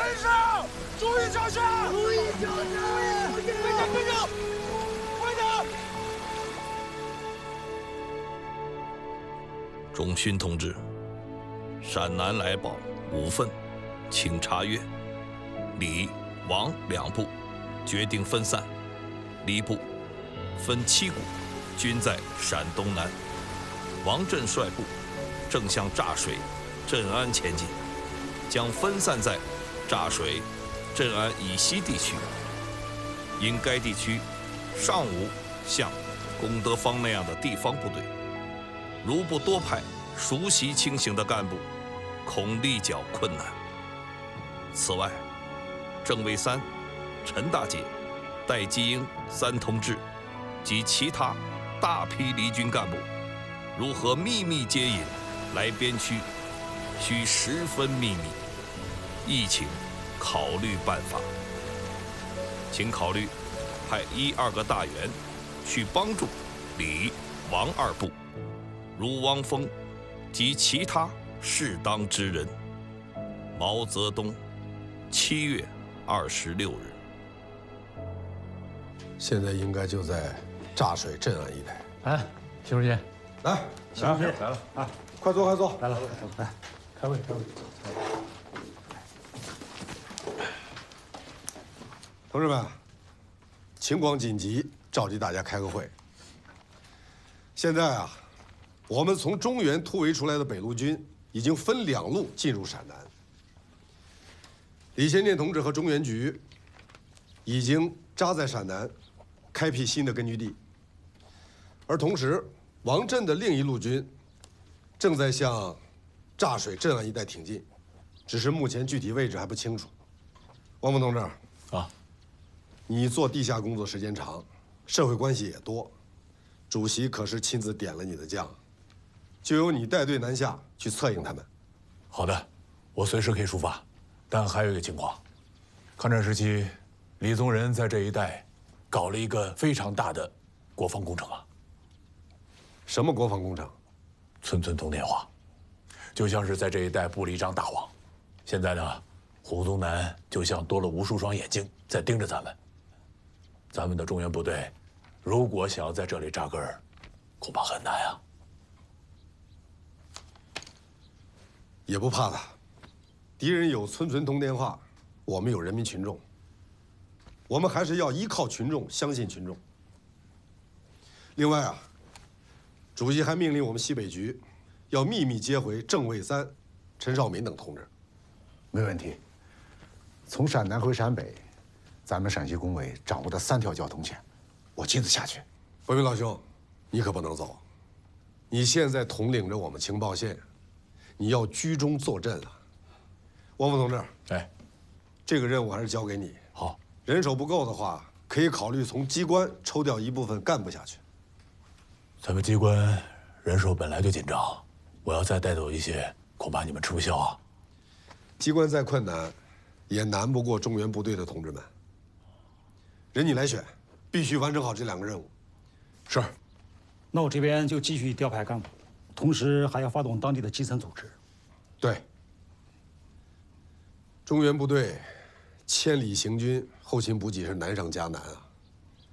跟上！注意脚下！注意脚下！跟上！快点！ 中勋同志，陕南来报5份，请查阅。李、王两部决定分散，李部分7股，均在陕东南。王震率部正向柞水、镇安前进，将分散在柞水、镇安以西地区。因该地区尚无像功德坊那样的地方部队，如不多派熟悉情形的干部，恐力较困难。此外，郑卫三、陈大捷、戴季英3同志及其他大批离军干部，如何秘密接引来边区，需十分秘密，亦请考虑办法。请考虑派1、2个大员去帮助李、王2部，如汪峰及其他适当之人。毛泽东7月26日。 现在应该就在柞水、镇安一带。 哎，习主席， 来， 习主席来了啊！快坐，快坐。 来，开会。 同志们，情况紧急，召集大家开个会。现在啊，我们从中原突围出来的北路军已经分2路进入陕南。李先念同志和中原局已经扎在陕南，开辟新的根据地。而同时，王震的另一路军正在向柞水、镇安一带挺进，只是目前具体位置还不清楚。汪峰同志， 啊， 你做地下工作时间长，社会关系也多，主席可是亲自点了你的将，就由你带队南下去策应他们。 好的，我随时可以出发。但还有一个情况，抗战时期，李宗仁在这一带搞了一个非常大的国防工程啊。 什么国防工程？ 村村通电话，就像是在这一带布了一张大网。现在呢，胡宗南就像多了无数双眼睛在盯着咱们。咱们的中原部队，如果想要在这里扎根儿，恐怕很难啊。 也不怕了。敌人有村村通电话，我们有人民群众。我们还是要依靠群众，相信群众。另外啊，主席还命令我们西北局要秘密接回郑卫三、陈少民等同志。 没问题。从陕南回陕北，咱们陕西工委掌握的3条交通线，我亲自下去。 伯明老兄，你可不能走。你现在统领着我们情报线，你要居中坐镇啊。汪峰同志， 哎， 这个任务还是交给你。 好， 人手不够的话，可以考虑从机关抽调一部分干部下去。 咱们机关人手本来就紧张，我要再带走一些，恐怕你们吃不消啊。 机关再困难，也难不过中原部队的同志们。任你来选，必须完成好这2个任务。 是。 那我这边就继续调派干部，同时还要发动当地的基层组织。 对。中原部队千里行军，后勤补给是难上加难啊。